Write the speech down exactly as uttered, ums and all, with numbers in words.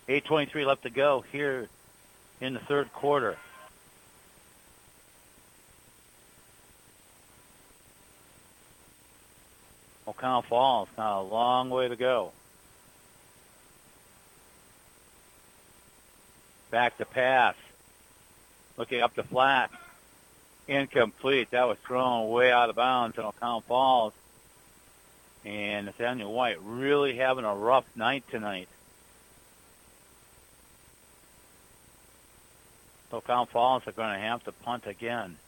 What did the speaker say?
eight twenty-three left to go here in the third quarter. O'Connell Falls got a long way to go. Back to pass. Looking up the flat. Incomplete. That was thrown way out of bounds in O'Connell Falls. And Nathaniel White really having a rough night tonight. O'Connell Falls are going to have to punt again.